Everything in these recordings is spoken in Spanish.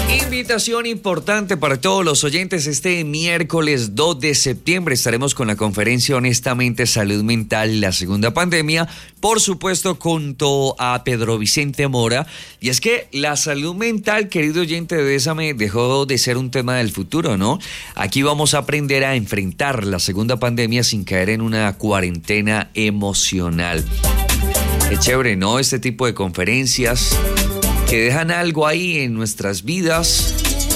Invitación importante para todos los oyentes. Este miércoles 2 de septiembre estaremos con la conferencia Honestamente Salud Mental y la Segunda Pandemia, por supuesto junto a Pedro Vicente Mora. Y es que la salud mental, querido oyente de Bésame, dejó de ser un tema del futuro, ¿no? Aquí vamos a aprender a enfrentar la segunda pandemia sin caer en una cuarentena emocional. Qué chévere, ¿no? Este tipo de conferencias que dejan algo ahí en nuestras vidas,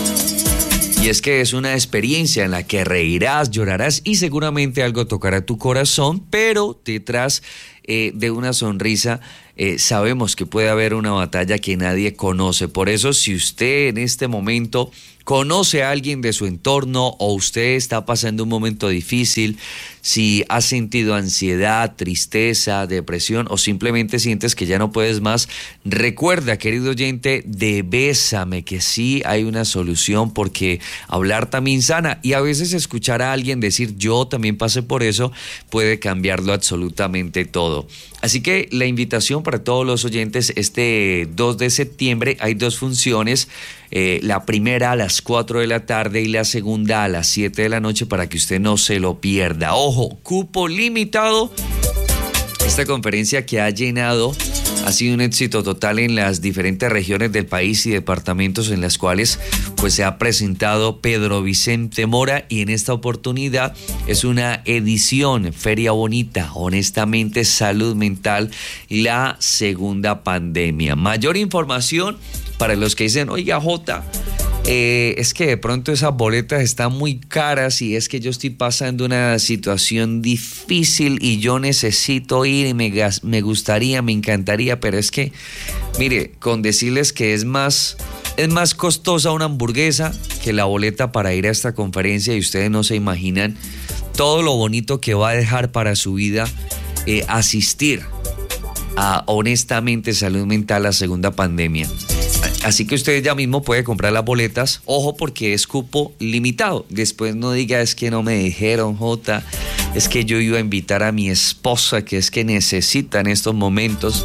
y es que es una experiencia en la que reirás, llorarás y seguramente algo tocará tu corazón, pero detrás de una sonrisa sabemos que puede haber una batalla que nadie conoce. Por eso, si usted en este momento conoce a alguien de su entorno o usted está pasando un momento difícil, si has sentido ansiedad, tristeza, depresión o simplemente sientes que ya no puedes más, recuerda, querido oyente de Bésame, que sí hay una solución, porque hablar también sana, y a veces escuchar a alguien decir yo también pasé por eso puede cambiarlo absolutamente todo. Así que la invitación para todos los oyentes, este 2 de septiembre hay 2 funciones, la primera a las 4 de la tarde y la segunda a las 7 de la noche, para que usted no se lo pierda. Ojo, cupo limitado. Esta conferencia que ha llenado ha sido un éxito total en las diferentes regiones del país y departamentos en las cuales pues se ha presentado Pedro Vicente Mora, y en esta oportunidad es una edición Feria Bonita, Honestamente Salud Mental, la Segunda Pandemia. Mayor información para los que dicen, oiga Jota, es que de pronto esas boletas están muy caras y es que yo estoy pasando una situación difícil y yo necesito ir y me gustaría, me encantaría, pero es que, mire, con decirles que es más costosa una hamburguesa que la boleta para ir a esta conferencia, y ustedes no se imaginan todo lo bonito que va a dejar para su vida asistir a Honestamente Salud Mental, la Segunda Pandemia. Así que usted ya mismo puede comprar las boletas. Ojo, porque es cupo limitado. Después no diga, es que no me dijeron, Jota, es que yo iba a invitar a mi esposa, que es que necesita en estos momentos.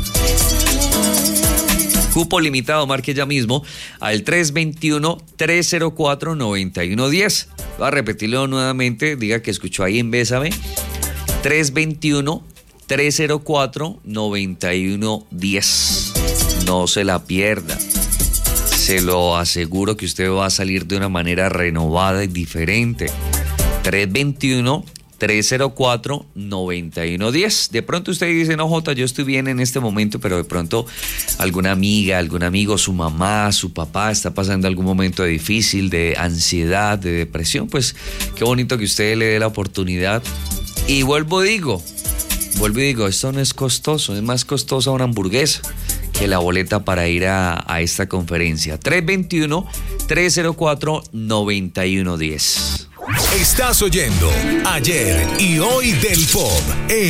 Cupo limitado, marque ya mismo al 321-304-9110. Voy a repetirlo nuevamente, diga que escuchó ahí en Bésame. 321-304-9110. No se la pierda. Se lo aseguro que usted va a salir de una manera renovada y diferente. 321-304-9110. De pronto usted dice, no, Jota, yo estoy bien en este momento, pero de pronto alguna amiga, algún amigo, su mamá, su papá está pasando algún momento difícil, de ansiedad, de depresión. Pues qué bonito que usted le dé la oportunidad. Y vuelvo y digo, esto no es costoso, es más costosa una hamburguesa que la boleta para ir a esta conferencia. 321-304-9110. Estás oyendo Ayer y Hoy del Pop.